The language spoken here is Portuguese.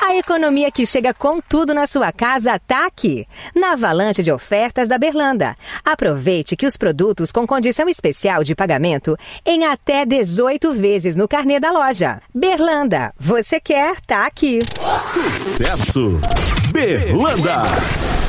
A economia que chega com tudo na sua casa tá aqui, na avalanche de ofertas da Berlanda. Aproveite que os produtos com condição especial de pagamento em até 18 vezes no carnê da loja. Berlanda, você quer, tá aqui. Sucesso! Berlanda!